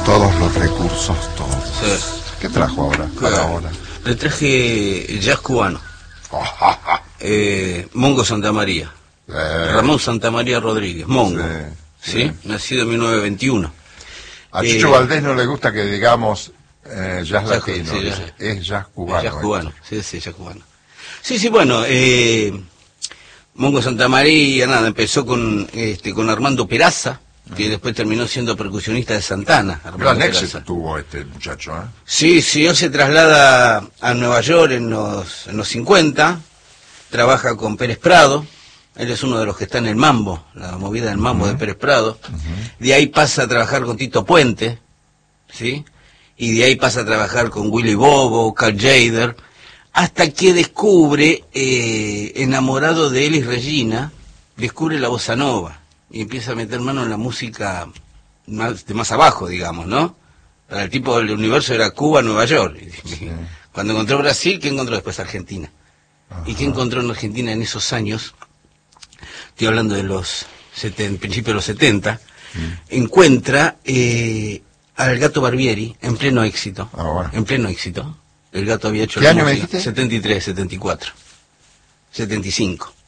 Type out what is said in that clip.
Todos los recursos, todos. Sí. ¿Qué trajo ahora? Para ahora. Le traje jazz cubano. Mongo Santamaría. Ramón Santamaría Rodríguez, Mongo. ¿Sí? Nacido en 1921. A Chucho Valdés no le gusta que digamos jazz latino, sí, es jazz cubano. Jazz cubano, sí, jazz cubano. Sí, bueno, Mongo Santamaría, nada, empezó con Armando Peraza, que después terminó siendo percusionista de Santana. Gran éxito tuvo este muchacho, ¿eh? Sí, él se traslada a Nueva York en los 50, trabaja con Pérez Prado, él es uno de los que está en el mambo, la movida del mambo de Pérez Prado, de ahí pasa a trabajar con Tito Puente, ¿sí? Y de ahí pasa a trabajar con Willy Bobo, Carl Jader, hasta que descubre, enamorado de Elis Regina, descubre la bossa nova y empieza a meter mano en la música más abajo, digamos, ¿no? Para el tipo del universo era Cuba, Nueva York. Sí. Cuando encontró Brasil, ¿qué encontró después? Argentina. Ajá. ¿Y qué encontró en Argentina en esos años? Estoy hablando de principios de los 70. Encuentra al Gato Barbieri en pleno éxito. En pleno éxito. El Gato había hecho... ¿Qué año me dijiste? 73, 74, 75.